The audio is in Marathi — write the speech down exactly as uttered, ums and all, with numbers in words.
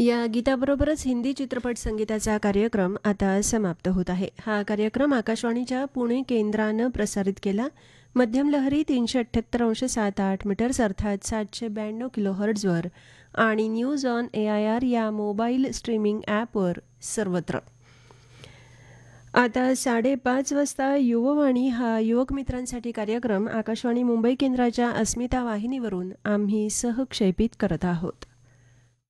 या गीताबरोबरच हिंदी चित्रपट संगीताचा कार्यक्रम आता समाप्त होत आहे. हा कार्यक्रम आकाशवाणीच्या पुणे केंद्रानं प्रसारित केला. मध्यम लहरी तीनशे अठ्ठ्याहत्तर अंश सात आठ मीटर्स अर्थात सातशे ब्याण्णव किलो हर्ट्झवर आणि news on A I R या मोबाईल स्ट्रीमिंग ॲपवर सर्वत्र. आता साडेपाच वाजता युववाणी हा युवक मित्रांसाठी कार्यक्रम आकाशवाणी मुंबई केंद्राच्या अस्मिता वाहिनीवरून आम्ही सहक्षेपित करत आहोत.